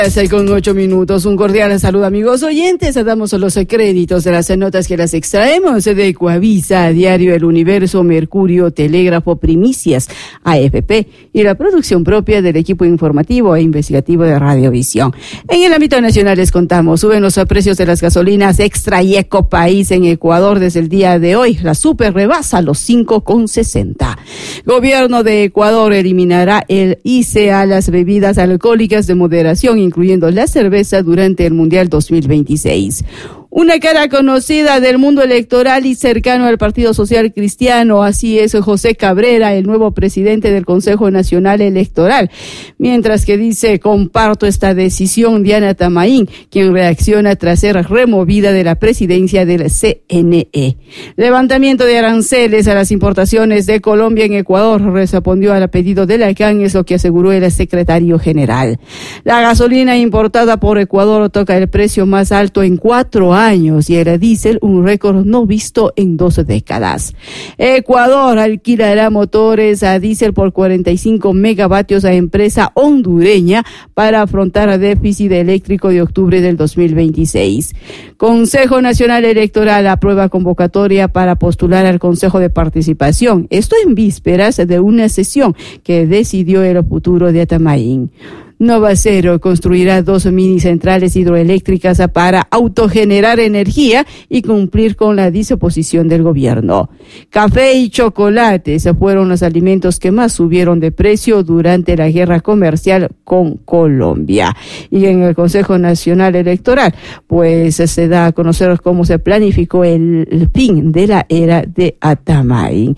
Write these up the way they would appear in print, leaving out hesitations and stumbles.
Con 8 minutos, un cordial saludo, amigos oyentes. Damos los créditos de las notas que las extraemos de Ecuavisa, Diario El Universo, Mercurio, Telégrafo, Primicias, AFP y la producción propia del equipo informativo e investigativo de Radiovisión. En el ámbito nacional les contamos, suben los precios de las gasolinas Extra y Eco País en Ecuador desde el día de hoy. La super rebasa los 5,60. Gobierno de Ecuador eliminará el ICE a las bebidas alcohólicas de moderación, incluyendo la cerveza, durante el Mundial 2026. Una cara conocida del mundo electoral y cercano al Partido Social Cristiano, así es José Cabrera, el nuevo presidente del Consejo Nacional Electoral. Mientras que dice, comparto esta decisión, Diana Tamaín, quien reacciona tras ser removida de la presidencia del CNE. Levantamiento de aranceles a las importaciones de Colombia en Ecuador, respondió al pedido de la CAN, es lo que aseguró el secretario general. La gasolina importada por Ecuador toca el precio más alto en 4 años y el diésel un récord no visto en 2 décadas. Ecuador alquilará motores a diésel por 45 megavatios a empresa hondureña para afrontar déficit eléctrico de octubre del 2026. Consejo Nacional Electoral aprueba convocatoria para postular al Consejo de Participación. Esto en vísperas de una sesión que decidió el futuro de Atamaín. Novacero construirá 2 mini centrales hidroeléctricas para autogenerar energía y cumplir con la disposición del gobierno. Café y chocolates fueron los alimentos que más subieron de precio durante la guerra comercial con Colombia. Y en el Consejo Nacional Electoral, pues se da a conocer cómo se planificó el fin de la era de Atamaín.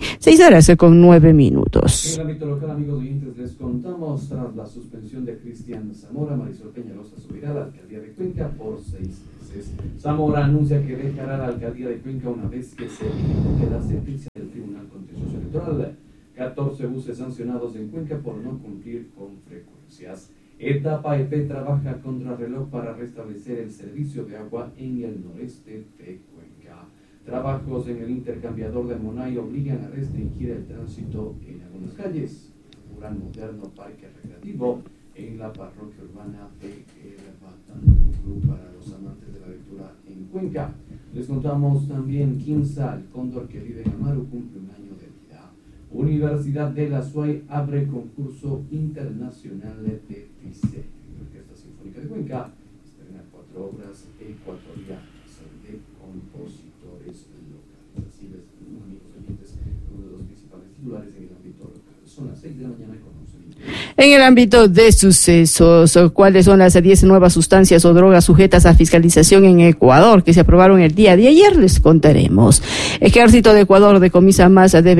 6:09. En el ámbito local, amigos oyentes, les contamos tras la suspensión de Cristian Zamora, Marisol Peñalosa subirá a la alcaldía de Cuenca por 6 meses. Zamora anuncia que dejará la alcaldía de Cuenca una vez que se elimine la sentencia del Tribunal Contencioso Electoral. 14 buses sancionados en Cuenca por no cumplir con frecuencias. Etapa EP trabaja contra reloj para restablecer el servicio de agua en el noreste de Cuenca. Trabajos en el intercambiador de Monay obligan a restringir el tránsito en algunas calles. Un moderno parque recreativo en la parroquia urbana de El Batán, club para los amantes de la lectura en Cuenca. Les contamos también Quinza, el cóndor que vive en Amaru, cumple un año de vida. Universidad de la SUAY abre concurso internacional de diseño. La Orquesta Sinfónica de Cuenca estrena 4 obras ecuatorianas de compositores locales. Así les, amigos oyentes, uno de los principales titulares en el ámbito local. Son las 6 de la mañana con 11 minutos. En el ámbito de sucesos, ¿cuáles son las 10 nuevas sustancias o drogas sujetas a fiscalización en Ecuador que se aprobaron el día de ayer? Les contaremos. Ejército de Ecuador decomisa más de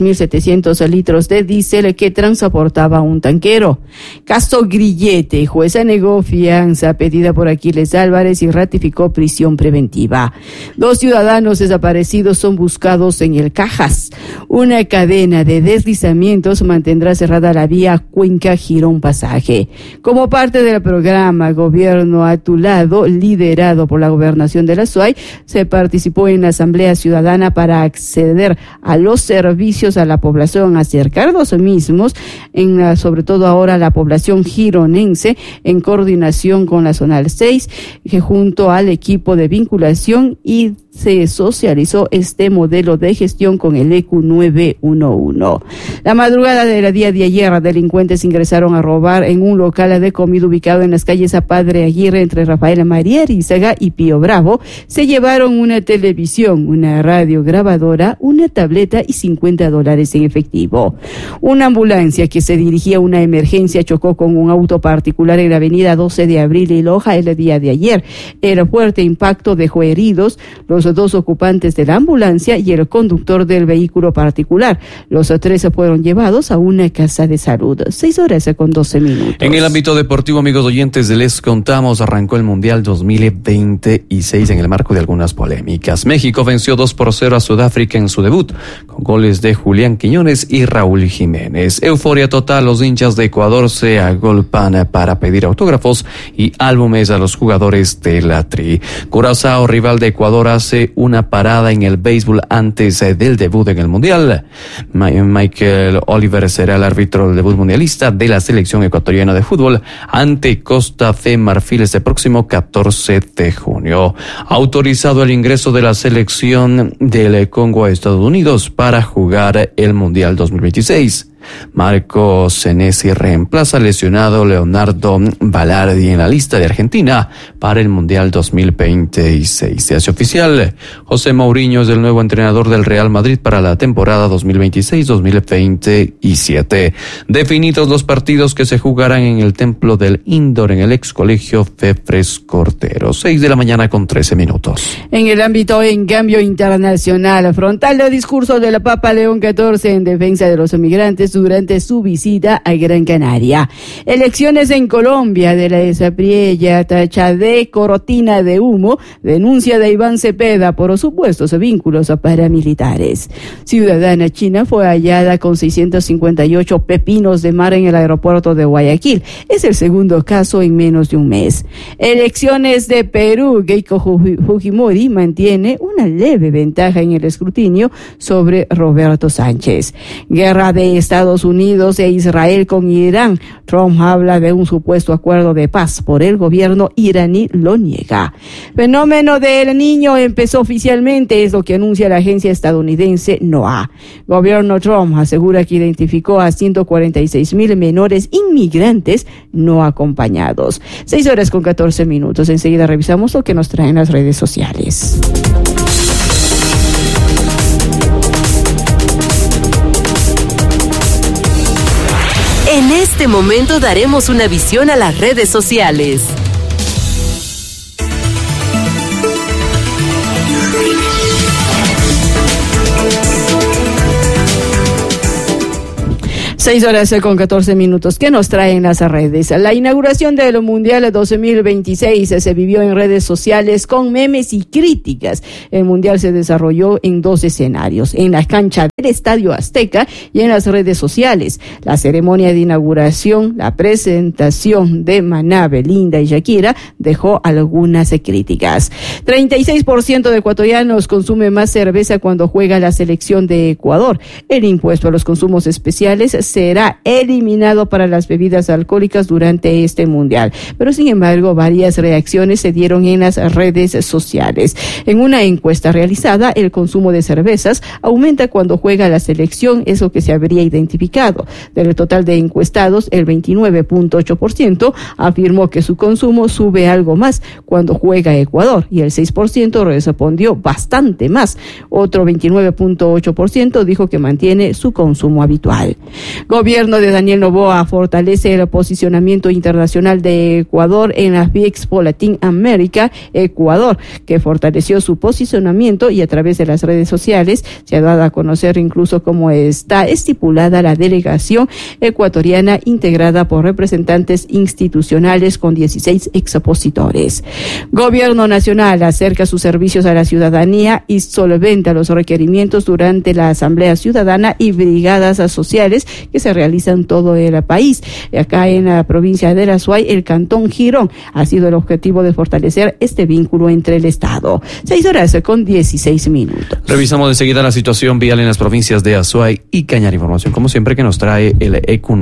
22.700 litros de diésel que transportaba un tanquero. Caso Grillete, jueza negó fianza pedida por Aquiles Álvarez y ratificó prisión preventiva. 2 ciudadanos desaparecidos son buscados en el Cajas. Una cadena de deslizamientos mantendrá cerrada la vía Cuenca-Girón Pasaje. Como parte del programa Gobierno a tu lado, liderado por la Gobernación de la SUAY, se participó en la Asamblea Ciudadana para acceder a los servicios a la población, acercar los mismos, sobre todo ahora la población gironense, en coordinación con la Zonal 6, que junto al equipo de vinculación y se socializó este modelo de gestión con el EQ 911. La madrugada del día de ayer, delincuentes ingresaron a robar en un local de comida ubicado en las calles a Padre Aguirre entre Rafael María Arizaga y Pío Bravo. Se llevaron una televisión, una radio grabadora, una tableta y $50 en efectivo. Una ambulancia que se dirigía a una emergencia chocó con un auto particular en la avenida 12 de Abril y Loja el día de ayer. El fuerte impacto dejó heridos los 2 ocupantes de la ambulancia y el conductor del vehículo particular. Los 3 fueron llevados a una casa de salud. 6:12. En el ámbito deportivo, amigos oyentes, les contamos, arrancó el Mundial 2026 en el marco de algunas polémicas. México venció 2-0 a Sudáfrica en su debut, con goles de Julián Quiñones y Raúl Jiménez. Euforia total, los hinchas de Ecuador se agolpan para pedir autógrafos y álbumes a los jugadores de la Tri. Curazao, rival de Ecuador, hace tomarse una parada en el béisbol antes del debut en el Mundial. Michael Oliver será el árbitro del debut mundialista de la selección ecuatoriana de fútbol ante Costa de Marfil este próximo 14 de junio. Autorizado el ingreso de la selección del Congo a Estados Unidos para jugar el Mundial 2026. Marco Senesi reemplaza al lesionado Leonardo Balardi en la lista de Argentina para el Mundial 2026. Se hace oficial. José Mourinho es el nuevo entrenador del Real Madrid para la temporada 2026-2027. Definidos los partidos que se jugarán en el Templo del Indoor en el ex colegio Fefres Cordero. 6:13 a.m. En el ámbito en cambio internacional, frontal el discurso del Papa León XIV en defensa de los emigrantes durante su visita a Gran Canaria. Elecciones en Colombia. De la Desapriella tacha de cortina de humo, denuncia de Iván Cepeda por supuestos vínculos a paramilitares. Ciudadana china fue hallada con 658 pepinos de mar en el aeropuerto de Guayaquil. Es el segundo caso en menos de un mes. Elecciones de Perú. Keiko Fujimori mantiene una leve ventaja en el escrutinio sobre Roberto Sánchez. Guerra de Estados Unidos e Israel con Irán. Trump habla de un supuesto acuerdo de paz, por el gobierno iraní lo niega. Fenómeno del Niño empezó oficialmente, es lo que anuncia la agencia estadounidense NOAA. Gobierno Trump asegura que identificó a 146,000 menores inmigrantes no acompañados. 6:14 a.m. Enseguida revisamos lo que nos traen las redes sociales. En este momento daremos una visión a las redes sociales. Seis horas con 14 a.m. ¿Qué nos traen las redes? La inauguración del Mundial 2026 se vivió en redes sociales con memes y críticas. El Mundial se desarrolló en 2 escenarios, en la cancha del Estadio Azteca y en las redes sociales. La ceremonia de inauguración, la presentación de Maná, Belinda y Shakira dejó algunas críticas. 36% de ecuatorianos consume más cerveza cuando juega la selección de Ecuador. El impuesto a los consumos especiales será eliminado para las bebidas alcohólicas durante este mundial. Pero sin embargo, varias reacciones se dieron en las redes sociales. En una encuesta realizada, el consumo de cervezas aumenta cuando juega la selección, es lo que se habría identificado. Del total de encuestados, el 29.8% afirmó que su consumo sube algo más cuando juega Ecuador y el 6% respondió bastante más. Otro 29.8% dijo que mantiene su consumo habitual. Gobierno de Daniel Noboa fortalece el posicionamiento internacional de Ecuador en la Expo Latin America Ecuador, que fortaleció su posicionamiento y a través de las redes sociales se ha dado a conocer incluso cómo está estipulada la delegación ecuatoriana integrada por representantes institucionales con 16 expositores. Gobierno nacional acerca sus servicios a la ciudadanía y solventa los requerimientos durante la Asamblea Ciudadana y brigadas sociales que se realizan todo el país. Acá en la provincia de La Suay, el cantón Girón ha sido el objetivo de fortalecer este vínculo entre el Estado. 6:16 a.m. Revisamos enseguida la situación vial en las provincias de Azuay y Cañar. Información, como siempre, que nos trae el EQ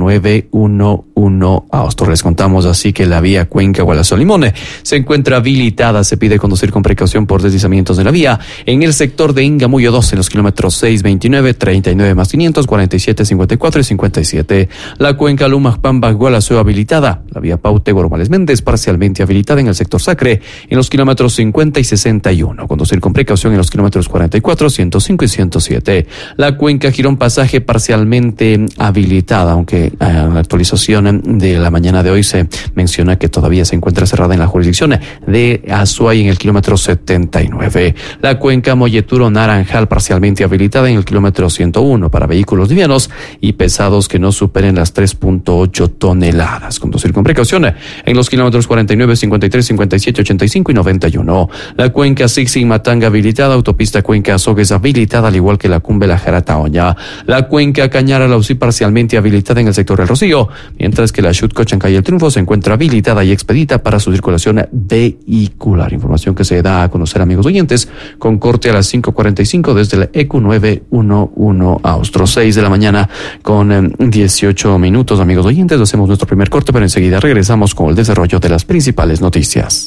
911 Austro. Les contamos así que la vía Cuenca Gualazón Limón se encuentra habilitada. Se pide conducir con precaución por deslizamientos de la vía en el sector de Ingamuyo 2 en los kilómetros 629, 39 más 500, 47, 54 y 57. La cuenca Lumac-Pambas Gualazú habilitada. La vía Paute Gormales Méndez parcialmente habilitada en el sector Sacre en los kilómetros 50 y 61. Conducir con precaución en los kilómetros 44, 105 y 107. La cuenca Girón Pasaje parcialmente habilitada, aunque en la actualización de la mañana de hoy se menciona que todavía se encuentra cerrada en la jurisdicción de Azuay en el kilómetro 79. La cuenca Molleturo Naranjal parcialmente habilitada en el kilómetro 101 para vehículos livianos y pesados pesados que no superen las 3.8 toneladas. Conducir con precaución en los kilómetros 49, 53, 57, 85 y 91. La cuenca Sixin-Matanga habilitada, autopista Cuenca-Azogues habilitada, al igual que la Cumbe La Jarata-Oña. La cuenca Cañara-Lausí parcialmente habilitada en el sector del Rocío, mientras que la Xutco-Chancay El Triunfo se encuentra habilitada y expedita para su circulación vehicular. Información que se da a conocer, amigos oyentes, con corte a las 5:45 desde el EQ 911 Austro. 6 de la mañana con 18 minutos, amigos oyentes. Hacemos nuestro primer corte, pero enseguida regresamos con el desarrollo de las principales noticias.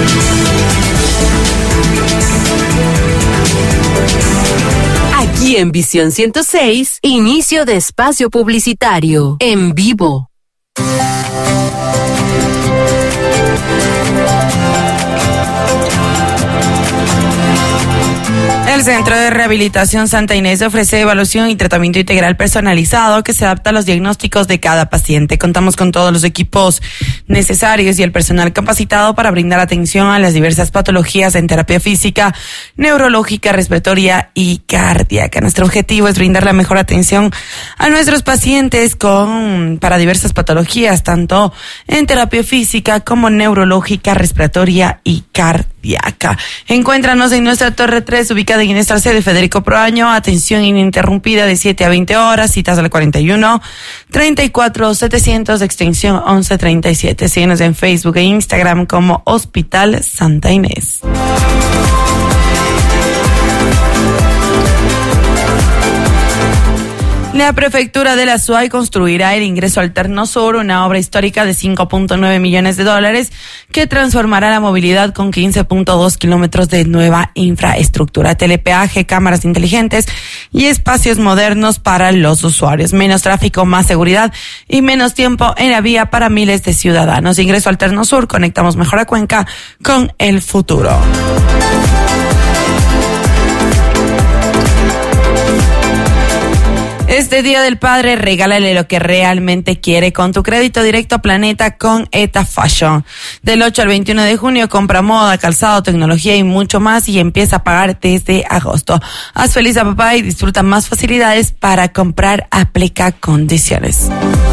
Aquí en Visión 106, inicio de espacio publicitario, en vivo. El Centro de Rehabilitación Santa Inés ofrece evaluación y tratamiento integral personalizado que se adapta a los diagnósticos de cada paciente. Contamos con todos los equipos necesarios y el personal capacitado para brindar atención a las diversas patologías en terapia física, neurológica, respiratoria y cardíaca. Nuestro objetivo es brindar la mejor atención a nuestros pacientes para diversas patologías, tanto en terapia física como neurológica, respiratoria y cardíaca. Encuéntranos en nuestra Torre 3, ubicada en nuestra sede Federico Proaño. Atención ininterrumpida de 7 a 20 horas, citas al 41-34-700, extensión 1137. Síguenos en Facebook e Instagram como Hospital Santa Inés. La Prefectura de la Azuay construirá el Ingreso Alterno Sur, una obra histórica de $5.9 millones que transformará la movilidad con 15.2 kilómetros de nueva infraestructura, telepeaje, cámaras inteligentes y espacios modernos para los usuarios. Menos tráfico, más seguridad y menos tiempo en la vía para miles de ciudadanos. Ingreso Alterno Sur, conectamos mejor a Cuenca con el futuro. Este Día del Padre, regálale lo que realmente quiere con tu crédito directo Planeta con ETA Fashion. Del 8 al 21 de junio, compra moda, calzado, tecnología y mucho más y empieza a pagar desde agosto. Haz feliz a papá y disfruta más facilidades para comprar. Aplica condiciones.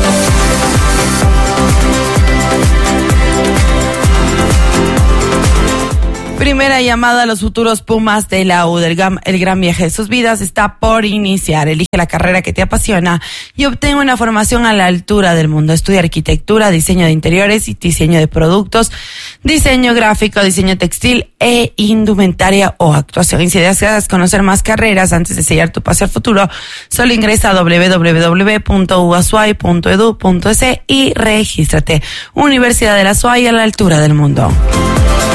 Primera llamada a los futuros Pumas de la U. El gran viaje de sus vidas está por iniciar. Elige la carrera que te apasiona y obtén una formación a la altura del mundo. Estudia arquitectura, diseño de interiores y diseño de productos, diseño gráfico, diseño textil e indumentaria o actuación. Y si deseas conocer más carreras antes de sellar tu pase al futuro, solo ingresa a www.uasuay.edu.es y regístrate. Universidad de la Azuay, a la altura del mundo.